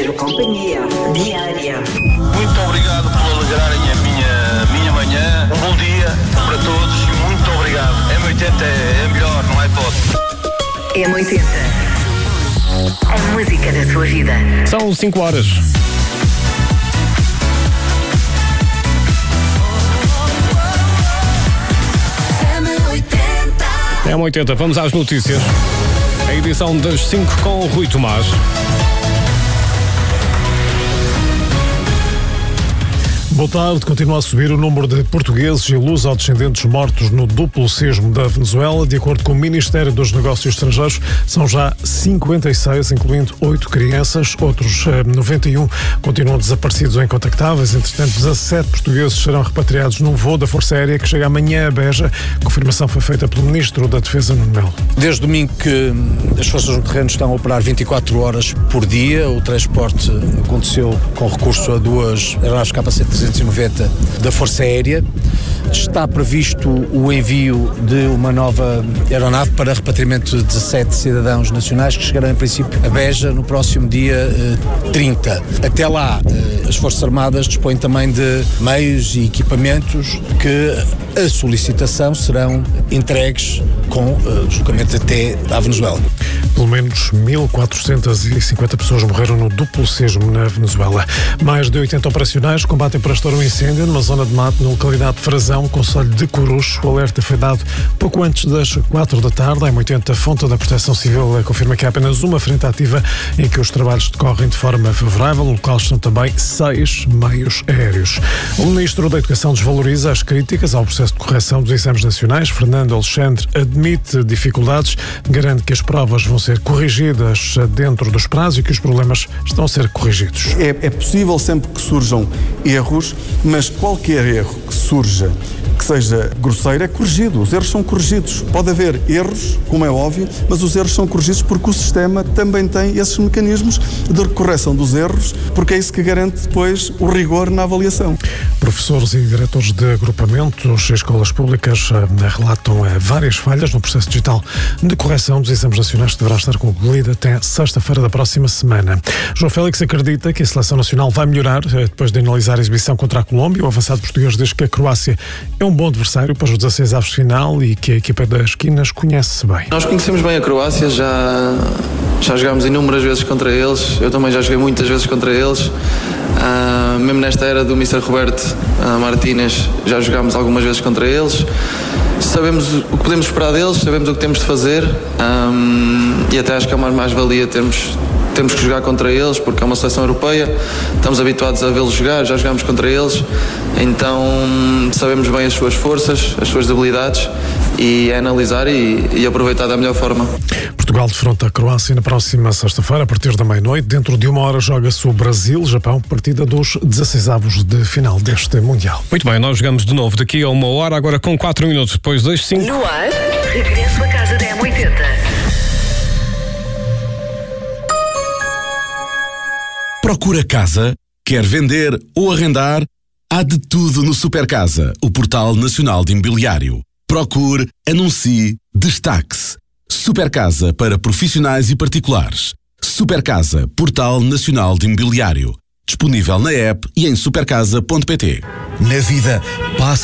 fazer-me companhia diária. Muito obrigado por alegrarem a minha manhã. Um bom dia para todos e muito obrigado. M80 é melhor, não é hipótese. M80. A música da sua vida. São 5 horas. M80, vamos às notícias. A edição das 5 com o Rui Tomás. Boa tarde. Continua a subir o número de portugueses e luso-descendentes mortos no duplo sismo da Venezuela. De acordo com o Ministério dos Negócios Estrangeiros, são já 56, incluindo 8 crianças. Outros 91 continuam desaparecidos ou incontactáveis. Entretanto, 17 portugueses serão repatriados num voo da Força Aérea que chega amanhã a Beja. A confirmação foi feita pelo Ministro da Defesa, Nuno Melo. Desde domingo que as forças no terreno estão a operar 24 horas por dia. O transporte aconteceu com recurso a 2 aeronaves KC-390 da Força Aérea. Está previsto o envio de uma nova aeronave para repatriamento de 17 cidadãos nacionais que chegarão em princípio a Beja no próximo dia 30. Até lá, as Forças Armadas dispõem também de meios e equipamentos que a solicitação serão entregues com deslocamento até à Venezuela. Pelo menos 1.450 pessoas morreram no duplo sismo na Venezuela. Mais de 80 operacionais combatem para estourar um incêndio numa zona de mato na localidade de Frazão, concelho de Corucho. O alerta foi dado pouco antes das 4 da tarde. A M80, a fonte da Proteção Civil, confirma que há apenas uma frente ativa em que os trabalhos decorrem de forma favorável. No local estão também 6 meios aéreos. O Ministro da Educação desvaloriza as críticas ao processo de correção dos exames nacionais. Fernando Alexandre admite dificuldades, garante que as provas vão ser corrigidas dentro dos prazos e que os problemas estão a ser corrigidos. É possível sempre que surjam erros, mas qualquer erro que surja, que seja grosseiro, é corrigido. Os erros são corrigidos. Pode haver erros, como é óbvio, mas os erros são corrigidos porque o sistema também tem esses mecanismos de correção dos erros, porque é isso que garante depois o rigor na avaliação. Professores e diretores de agrupamentos e escolas públicas relatam várias falhas no processo digital de correção dos exames nacionais que deverá estar concluído até sexta-feira da próxima semana. João Félix acredita que a seleção nacional vai melhorar depois de analisar a exibição contra a Colômbia. O avançado português diz que a Croácia é um bom adversário para os 16 avos de final e que a equipa das esquinas conhece-se bem. Nós conhecemos bem a Croácia, já jogámos inúmeras vezes contra eles, eu também já joguei muitas vezes contra eles, mesmo nesta era do Mr. Roberto Martínez já jogámos algumas vezes contra eles, sabemos o que podemos esperar deles, sabemos o que temos de fazer, e até acho que é uma mais-valia temos que jogar contra eles, porque é uma seleção europeia, estamos habituados a vê-los jogar, já jogámos contra eles, então sabemos bem as suas forças, as suas debilidades, e é analisar e aproveitar da melhor forma. Portugal defronta a Croácia na próxima sexta-feira, a partir da meia-noite. Dentro de 1 hora joga-se o Brasil-Japão, partida dos 16avos de final deste Mundial. Muito bem, nós jogamos de novo daqui a 1 hora, agora com 4 minutos, depois 2, 5. No ar, regresso a casa da M80. Procura casa? Quer vender ou arrendar? Há de tudo no Supercasa, o portal nacional de imobiliário. Procure, anuncie, destaque-se. Supercasa para profissionais e particulares. Supercasa, portal nacional de imobiliário. Disponível na app e em supercasa.pt. Na vida, passa